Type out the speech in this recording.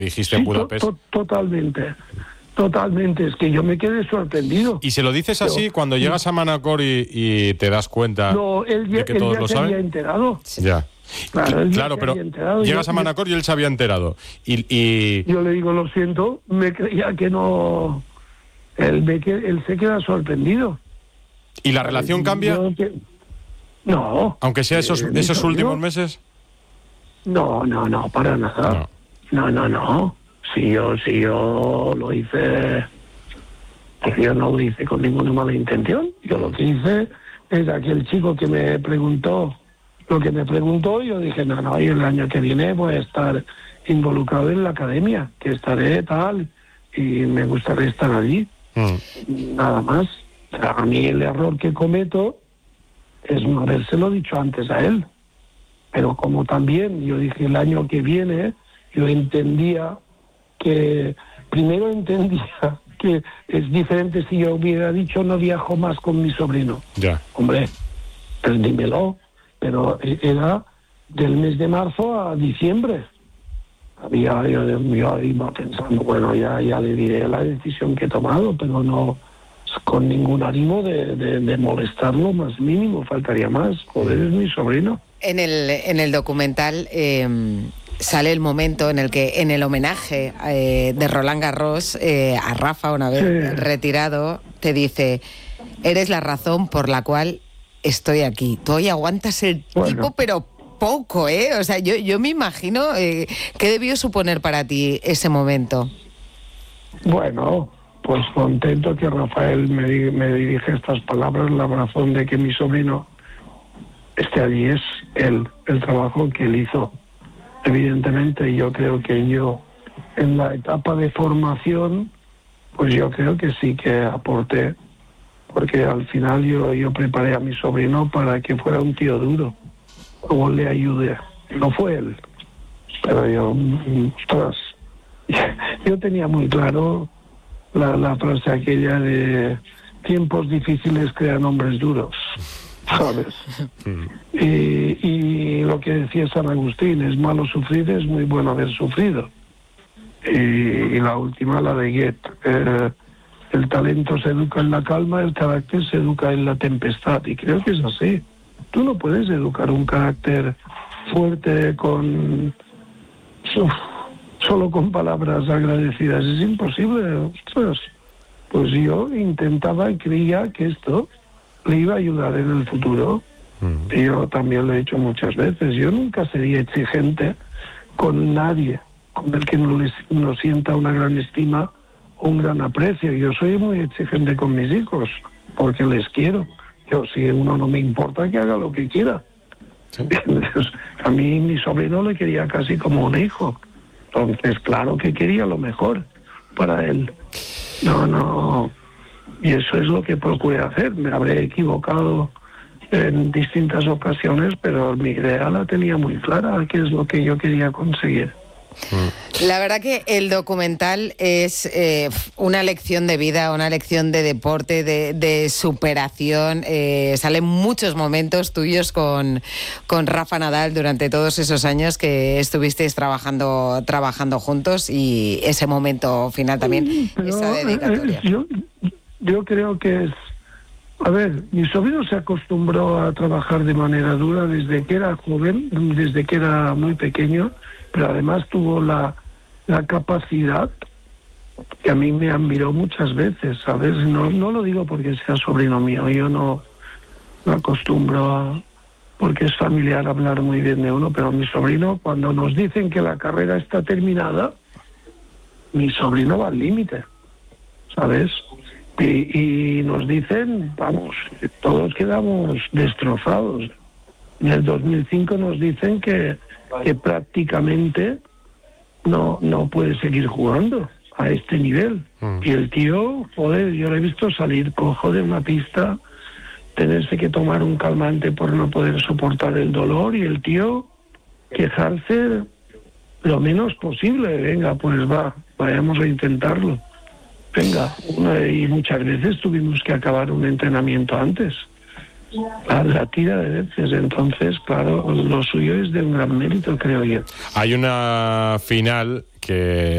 Dijiste en Budapest. Totalmente, es que yo me quedé sorprendido. ¿Y se lo dices así cuando llegas a Manacor y te das cuenta de que todos lo saben? Había enterado. Ya. Claro, pero llegas a Manacor y él se había enterado. Y yo le digo, lo siento, me creía que no... Él se queda sorprendido. ¿Y la relación cambia? No. Aunque sea esos últimos meses. No, para nada. No. Si yo lo hice, yo no lo hice con ninguna mala intención. Yo lo que hice es aquel chico que me preguntó lo que me preguntó, yo dije, no, y el año que viene voy a estar involucrado en la academia, que estaré tal, y me gustaría estar allí. Nada más. O sea, a mí el error que cometo es no habérselo dicho antes a él. Pero como también yo dije el año que viene, yo entendía que es diferente si yo hubiera dicho no viajo más con mi sobrino. Ya. Hombre, pues dímelo. Pero era del mes de marzo a diciembre. Yo iba pensando, bueno, ya le diré la decisión que he tomado, pero no con ningún ánimo de molestarlo más mínimo, faltaría más. Joder, es mi sobrino. En el documental sale el momento en el que, en el homenaje de Roland Garros a Rafa, una vez retirado, te dice: eres la razón por la cual estoy aquí. Tú hoy aguantas el tipo, pero poco, ¿eh? O sea, yo me imagino qué debió suponer para ti ese momento. Bueno, pues contento que Rafael me dirige estas palabras. La razón de que mi sobrino esté allí es el trabajo que él hizo. Evidentemente, yo creo que yo, en la etapa de formación, pues yo creo que sí que aporté, porque al final yo preparé a mi sobrino para que fuera un tío duro. Luego le ayudé. No fue él, pero yo tenía muy claro la frase aquella de tiempos difíciles crean hombres duros, ¿sabes? Y lo que decía San Agustín, es malo sufrir, es muy bueno haber sufrido. Y la última, la de Goethe, el talento se educa en la calma, el carácter se educa en la tempestad, y creo que es así. Tú no puedes educar un carácter fuerte solo con palabras agradecidas, es imposible. Ostras, pues yo intentaba y creía que esto le iba a ayudar en el futuro. Y yo también lo he dicho muchas veces, yo nunca sería exigente con nadie con el que no sienta una gran estima o un gran aprecio. Yo soy muy exigente con mis hijos porque les quiero. Yo, si uno no me importa, que haga lo que quiera. ¿Sí? A mí mi sobrino le quería casi como un hijo. Entonces, claro que quería lo mejor para él. No. Y eso es lo que procuré hacer. Me habré equivocado en distintas ocasiones, pero mi idea la tenía muy clara, que es lo que yo quería conseguir. La verdad que el documental es una lección de vida, una lección de deporte, de superación. Salen muchos momentos tuyos con Rafa Nadal durante todos esos años que estuvisteis trabajando juntos, y ese momento final también, pero esa dedicatoria. Yo creo que es... A ver, mi sobrino se acostumbró a trabajar de manera dura desde que era joven, desde que era muy pequeño, pero además tuvo la capacidad que a mí me admiró muchas veces, ¿sabes? No lo digo porque sea sobrino mío, yo no acostumbro porque es familiar hablar muy bien de uno, pero mi sobrino, cuando nos dicen que la carrera está terminada, mi sobrino va al límite, ¿sabes? Y nos dicen, vamos, todos quedamos destrozados. En el 2005 nos dicen que prácticamente no puede seguir jugando a este nivel. Y el tío, joder, yo lo he visto salir cojo de una pista, tenerse que tomar un calmante por no poder soportar el dolor, y el tío quejarse lo menos posible. Venga, pues vayamos a intentarlo. Venga, y muchas veces tuvimos que acabar un entrenamiento antes. La tira de veces, entonces, claro, lo suyo es de un gran mérito, creo yo. Hay una final que